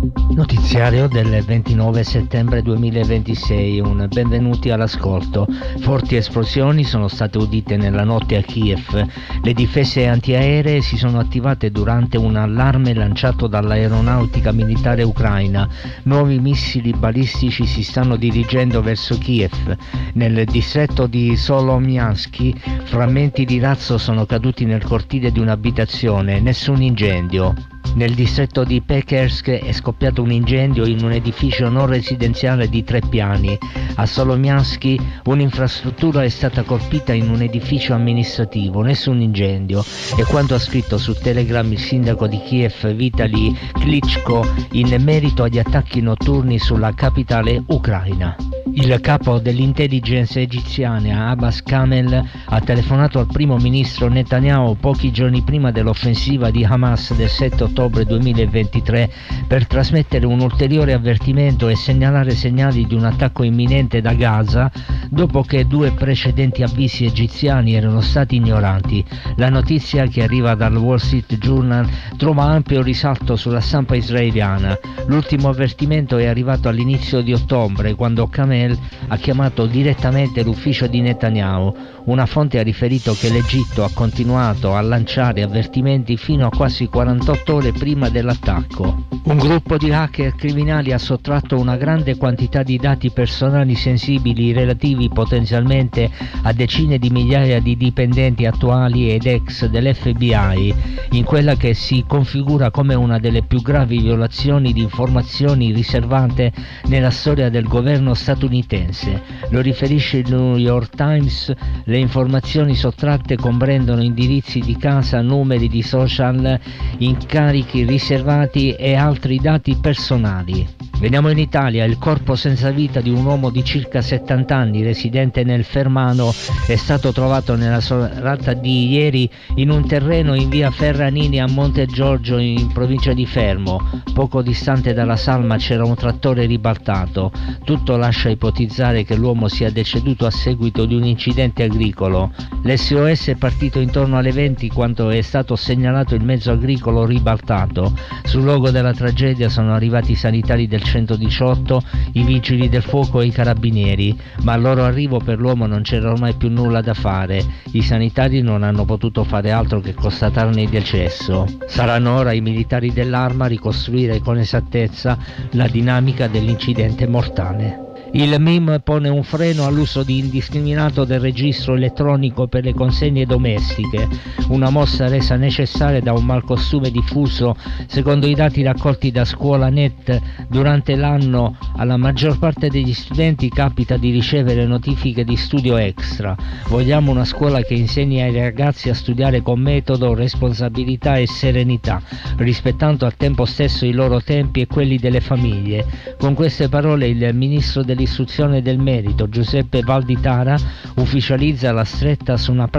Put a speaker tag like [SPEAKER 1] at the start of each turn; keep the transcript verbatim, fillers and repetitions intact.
[SPEAKER 1] Notiziario del ventinove settembre duemilaventisei, un benvenuti all'ascolto. Forti esplosioni sono state udite nella notte a Kiev. Le difese antiaeree si sono attivate durante un allarme lanciato dall'aeronautica militare ucraina. Nuovi missili balistici si stanno dirigendo verso Kiev. Nel distretto di Solomianskyi frammenti di razzo sono caduti nel cortile di un'abitazione, nessun incendio. Nel distretto di Pekersk è scoppiato un incendio in un edificio non residenziale di tre piani. A Solomianskyi un'infrastruttura è stata colpita in un edificio amministrativo, nessun incendio. È quanto ha scritto su Telegram il sindaco di Kiev Vitali Klitschko in merito agli attacchi notturni sulla capitale ucraina. Il capo dell'intelligence egiziana Abbas Kamel ha telefonato al primo ministro Netanyahu pochi giorni prima dell'offensiva di Hamas del sette ottobre duemilaventitré per trasmettere un ulteriore avvertimento e segnalare segnali di un attacco imminente da Gaza dopo che due precedenti avvisi egiziani erano stati ignorati. La notizia, che arriva dal Wall Street Journal, trova ampio risalto sulla stampa israeliana. L'ultimo avvertimento è arrivato all'inizio di ottobre, quando Kamel ha chiamato direttamente l'ufficio di Netanyahu. Una fonte ha riferito che l'Egitto ha continuato a lanciare avvertimenti fino a quasi quarantotto ore prima dell'attacco. Un gruppo di hacker criminali ha sottratto una grande quantità di dati personali sensibili relativi potenzialmente a decine di migliaia di dipendenti attuali ed ex dell'F B I, in quella che si configura come una delle più gravi violazioni di informazioni riservate nella storia del governo statunitense. Lo riferisce il New York Times. Le informazioni sottratte comprendono indirizzi di casa, numeri di social, incarichi riservati e altri dati personali. Veniamo in Italia. Il corpo senza vita di un uomo di circa settanta anni residente nel Fermano è stato trovato nella serata di ieri in un terreno in via Ferranini a Monte Giorgio in provincia di Fermo. Poco distante dalla salma c'era un trattore ribaltato. Tutto lascia ipotizzare che l'uomo sia deceduto a seguito di un incidente agricolo. L'S O S è partito intorno alle venti quando è stato segnalato il mezzo agricolo ribaltato. Sul luogo della tragedia sono arrivati i sanitari del centodiciotto, i vigili del fuoco e i carabinieri, ma al loro arrivo per l'uomo non c'era ormai più nulla da fare. I sanitari non hanno potuto fare altro che constatarne il decesso. Saranno ora i militari dell'Arma a ricostruire con esattezza la dinamica dell'incidente mortale. Il M I M pone un freno all'uso di indiscriminato del registro elettronico per le consegne domestiche, una mossa resa necessaria da un malcostume diffuso. Secondo i dati raccolti da ScuolaNet, durante l'anno alla maggior parte degli studenti capita di ricevere notifiche di studio extra. Vogliamo una scuola che insegni ai ragazzi a studiare con metodo, responsabilità e serenità, rispettando al tempo stesso i loro tempi e quelli delle famiglie. Con queste parole il ministro dell'istruzione e del merito, Giuseppe Valditara, ufficializza la stretta su una